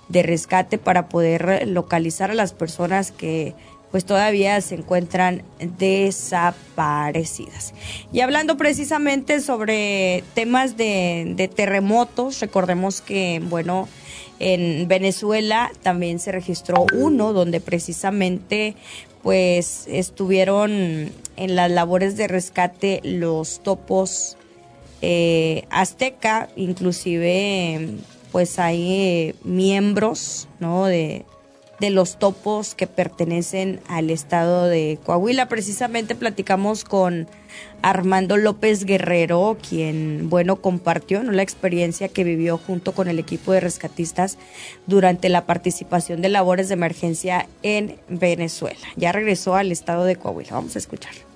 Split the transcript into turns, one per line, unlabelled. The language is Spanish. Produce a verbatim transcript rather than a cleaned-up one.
de rescate para poder localizar a las personas que pues todavía se encuentran desaparecidas. Y hablando precisamente sobre temas de, de terremotos, recordemos que, bueno, en Venezuela también se registró uno donde precisamente pues estuvieron en las labores de rescate los topos eh, azteca, inclusive pues hay eh, miembros, ¿no?, de de los topos que pertenecen al estado de Coahuila. Precisamente platicamos con Armando López Guerrero, quien, bueno, compartió, ¿no?, la experiencia que vivió junto con el equipo de rescatistas durante la participación de labores de emergencia en Venezuela. Ya regresó al estado de Coahuila. Vamos a escuchar.